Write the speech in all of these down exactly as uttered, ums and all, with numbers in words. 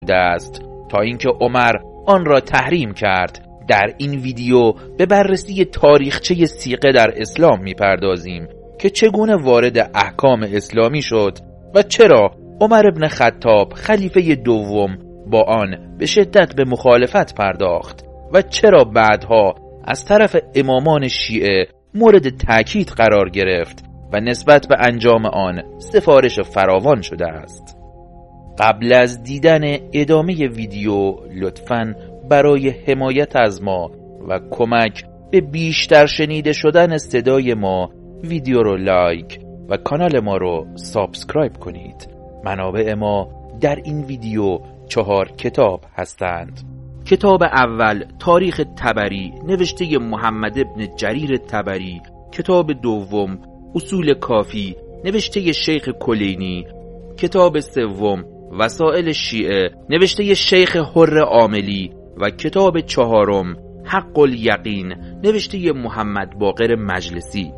است تا اینکه عمر آن را تحریم کرد. در این ویدیو به بررسی تاریخچه سیغه در اسلام میپردازیم که چگونه وارد احکام اسلامی شد و چرا عمر ابن خطاب خلیفه دوم با آن به شدت به مخالفت پرداخت و چرا بعدها از طرف امامان شیعه مورد تأکید قرار گرفت و نسبت به انجام آن سفارش فراوان شده است. قبل از دیدن ادامه ویدیو لطفاً برای حمایت از ما و کمک به بیشتر شنیده شدن صدای ما ویدیو رو لایک و کانال ما رو سابسکرایب کنید. منابع ما در این ویدیو چهار کتاب هستند. کتاب اول تاریخ طبری نوشته محمد ابن جریر طبری، کتاب دوم اصول کافی نوشته شیخ کلینی، کتاب سوم وسائل شیعه نوشته شیخ حر عاملی و کتاب چهارم حق الیقین نوشته محمد باقر مجلسی.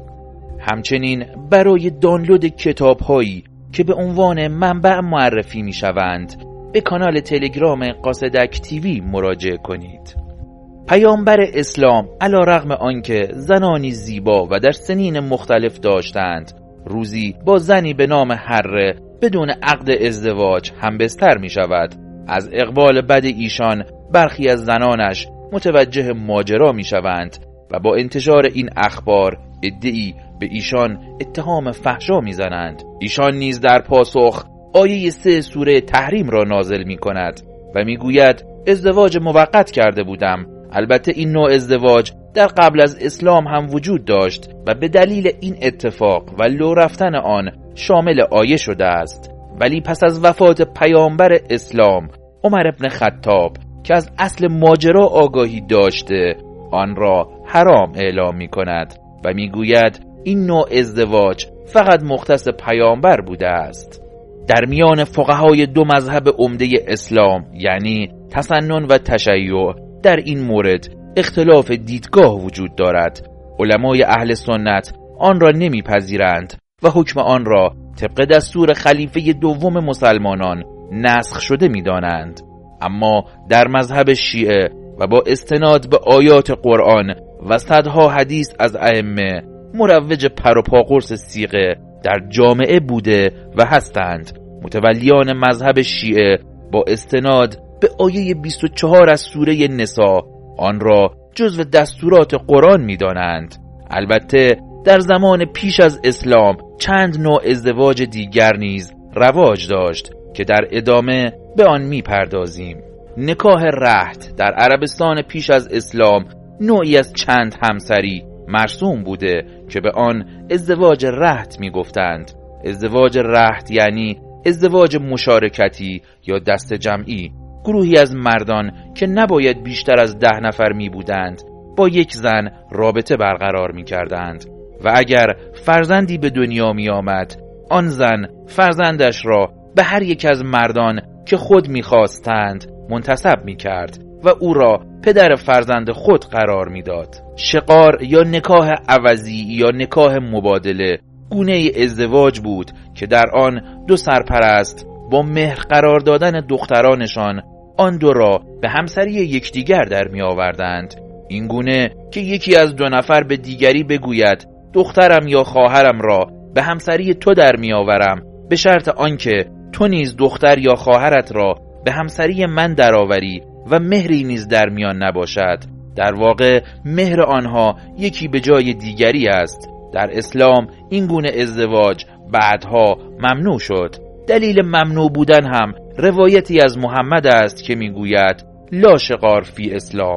همچنین برای دانلود کتاب هایی که به عنوان منبع معرفی می شوند به کانال تلگرام قاصدک تیوی مراجعه کنید. پیامبر اسلام علی رغم آنکه زنانی زیبا و در سنین مختلف داشتند، روزی با زنی به نام حره بدون عقد ازدواج همبستر می شود. از اقبال بد ایشان برخی از زنانش متوجه ماجرا می شوند و با انتشار این اخبار ادعی به ایشان اتهام فحشا می زنند. ایشان نیز در پاسخ آیه سه سوره تحریم را نازل می کند و می گوید ازدواج موقت کرده بودم. البته این نوع ازدواج در قبل از اسلام هم وجود داشت و به دلیل این اتفاق و لو رفتن آن شامل آیه شده است. ولی پس از وفات پیامبر اسلام عمر ابن خطاب که از اصل ماجرا آگاهی داشته آن را حرام اعلام می کند و می گوید این نوع ازدواج فقط مختص پیامبر بوده است. در میان فقهای دو مذهب عمده اسلام یعنی تسنن و تشیع در این مورد اختلاف دیدگاه وجود دارد. علمای اهل سنت آن را نمیپذیرند و حکم آن را طبق دستور خلیفه دوم مسلمانان نسخ شده می‌دانند. اما در مذهب شیعه و با استناد به آیات قرآن و صدها حدیث از ائمه مروج پر و پا قرص صیغه در جامعه بوده و هستند. متولیان مذهب شیعه با استناد به آیه بیست و چهار از سوره نساء آن را جزو دستورات قرآن می‌دانند. البته در زمان پیش از اسلام چند نوع ازدواج دیگر نیز رواج داشت که در ادامه به آن می‌پردازیم. نکاح رهط در عربستان پیش از اسلام نوعی از چند همسری مرسوم بوده که به آن ازدواج رهط می‌گفتند. ازدواج رهط یعنی ازدواج مشارکتی یا دست جمعی. گروهی از مردان که نباید بیشتر از ده نفر می بودند با یک زن رابطه برقرار می کردند و اگر فرزندی به دنیا می آمد آن زن فرزندش را به هر یک از مردان که خود می خواستند منتسب می کرد و او را پدر فرزند خود قرار می داد. شقار یا نکاح عوضی یا نکاح مبادله گونه ازدواج بود که در آن دو سرپرست با مهر قرار دادن دخترانشان آن دو را به همسری یکدیگر در می آوردند. این گونه که یکی از دو نفر به دیگری بگوید دخترم یا خواهرم را به همسری تو در می آورم به شرط آنکه تو نیز دختر یا خواهرت را به همسری من درآوری و مهری نیز در میان نباشد. در واقع مهر آنها یکی به جای دیگری است. در اسلام این گونه ازدواج بعدها ممنوع شد. دلیل ممنوع بودن هم روایتی از محمد است که میگوید لا شقار فی اسلام.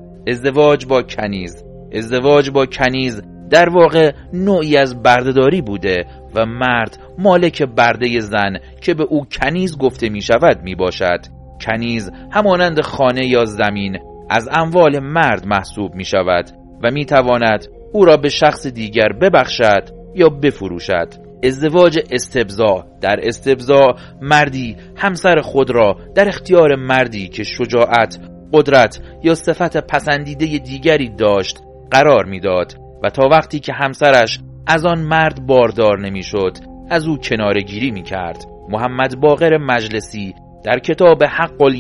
ازدواج با کنیز ازدواج با کنیز در واقع نوعی از بردهداری بوده و مرد مالک برده زن که به او کنیز گفته می شود می باشد. کنیز همانند خانه یا زمین از اموال مرد محسوب می شود و می تواند او را به شخص دیگر ببخشد یا بفروشد. ازدواج استبضاع در استبضاع مردی همسر خود را در اختیار مردی که شجاعت، قدرت یا صفت پسندیده دیگری داشت قرار میداد و تا وقتی که همسرش از آن مرد باردار نمیشد از او کناره‌گیری میکرد. محمد باقر مجلسی در کتاب حق